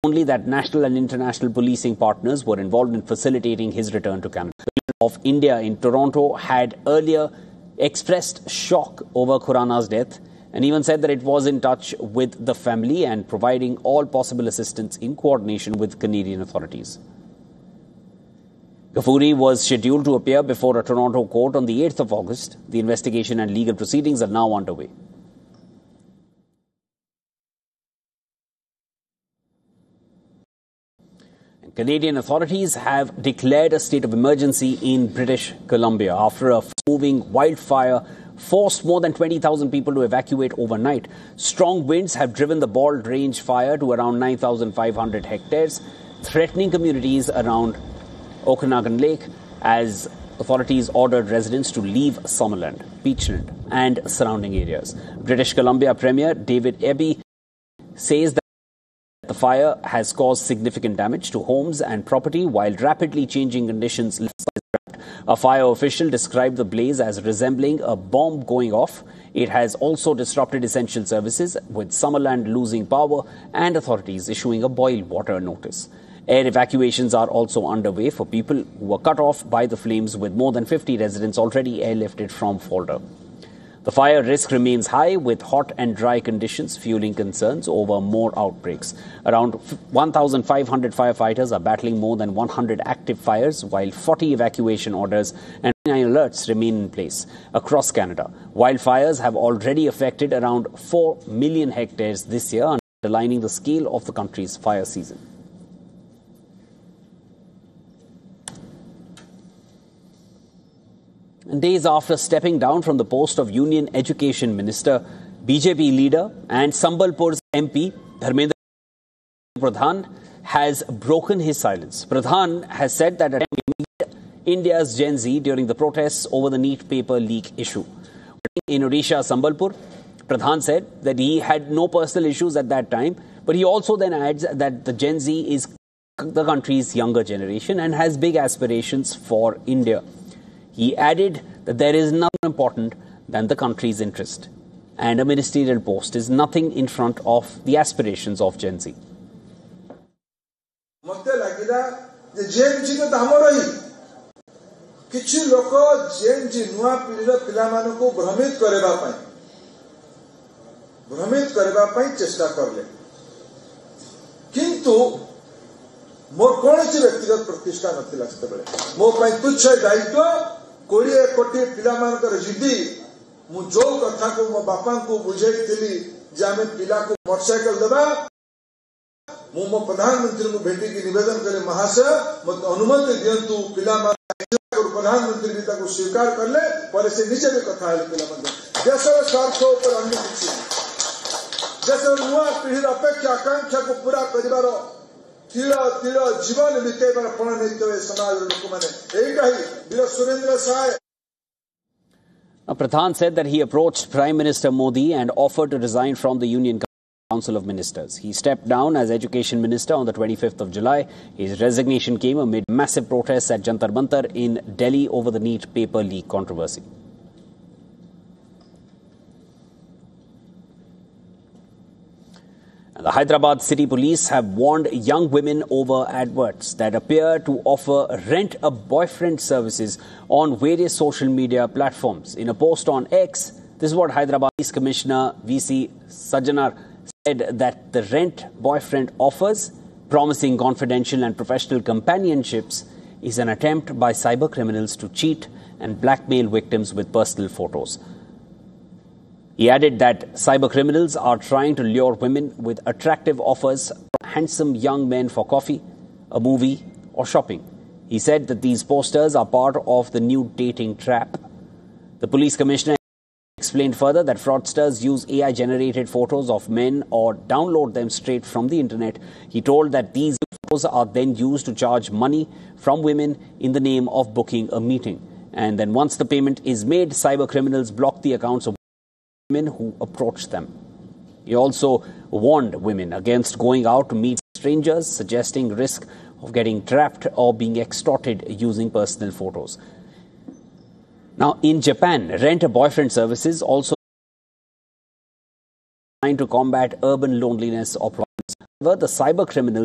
only that national and international policing partners were involved in facilitating his return to Canada. The President of India in Toronto had earlier expressed shock over Khurana's death and even said that it was in touch with the family and providing all possible assistance in coordination with Canadian authorities. Ghaffuri was scheduled to appear before a Toronto court on the 8th of August. The investigation and legal proceedings are now underway. Canadian authorities have declared a state of emergency in British Columbia after a moving wildfire forced more than 20,000 people to evacuate overnight. Strong winds have driven the Bald Range fire to around 9,500 hectares, threatening communities around Okanagan Lake as authorities ordered residents to leave Summerland, Beachland and surrounding areas. British Columbia Premier David Eby says that the fire has caused significant damage to homes and property while rapidly changing conditions. A fire official described the blaze as resembling a bomb going off. It has also disrupted essential services, with Summerland losing power and authorities issuing a boil water notice. Air evacuations are also underway for people who were cut off by the flames, with more than 50 residents already airlifted from Folder. The fire risk remains high, with hot and dry conditions fueling concerns over more outbreaks. Around 1,500 firefighters are battling more than 100 active fires, while 40 evacuation orders and 9 alerts remain in place across Canada. Wildfires have already affected around 4 million hectares this year, underlining the scale of the country's fire season. And days after stepping down from the post of Union Education Minister, BJP leader and Sambalpur's MP, Dharmendra Pradhan, has broken his silence. Pradhan has said that India's Gen Z during the protests over the NEET paper leak issue. In Odisha, Sambalpur, Pradhan said that he had no personal issues at that time, but he also then adds that the Gen Z is the country's younger generation and has big aspirations for India. He added that there is nothing important than the country's interest, and a ministerial post is nothing in front of the aspirations of Gen Z. मोर कौन व्यक्तिगत प्रतिष्ठा नथिला सेते बेले मो पई तुच्छ दायित्व 20 कोटी पिला मानकर जिद्दी मु जो कथा को मो बापा को बुझेइथिली जे आमे पिला को मोटरसाइकिल देबा मु मो प्रधानमंत्री को भेटी की निवेदन करे महाशय मत अनुमति दियंतु पिला मान प्रधानमंत्री भी ताको स्वीकार करले पर से नीचे भी कथा है पिला मान देशर स्वार्थ ऊपर अन्य किछि देशर नुआ पीढ़ी अपेक्षा आकांक्षा को पूरा करिवार जीवन बितेबार पण नैते समाज लोक माने एटा ही वीर Surendra Sai. Pradhan said that he approached Prime Minister Modi and offered to resign from the Union Council of Ministers. He stepped down as Education Minister on the 25th of July. His resignation came amid massive protests at Jantar Mantar in Delhi over the NEET paper leak controversy. The Hyderabad City Police have warned young women over adverts that appear to offer rent-a-boyfriend services on various social media platforms. In a post on X, this is what Hyderabad Police Commissioner V.C. Sajjanar said, that the rent-boyfriend offers, promising confidential and professional companionships, is an attempt by cyber criminals to cheat and blackmail victims with personal photos. He added that cyber criminals are trying to lure women with attractive offers from handsome young men for coffee, a movie or shopping. He said that these posters are part of the new dating trap. The police commissioner explained further that fraudsters use AI-generated photos of men or download them straight from the internet. He told that these photos are then used to charge money from women in the name of booking a meeting. And then once the payment is made, cyber criminals block the accounts of women who approach them. He also warned women against going out to meet strangers, suggesting risk of getting trapped or being extorted using personal photos. Now, in Japan, rent-a-boyfriend services also trying to combat urban loneliness or problems. However, the cyber criminals